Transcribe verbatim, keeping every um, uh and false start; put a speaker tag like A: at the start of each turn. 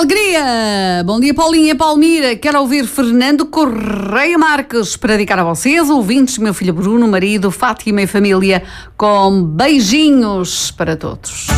A: alegria! Bom dia, Paulinha, Palmira. Quero ouvir Fernando Correia Marques para dedicar a vocês, ouvintes, meu filho Bruno, marido, Fátima e família, com beijinhos para todos.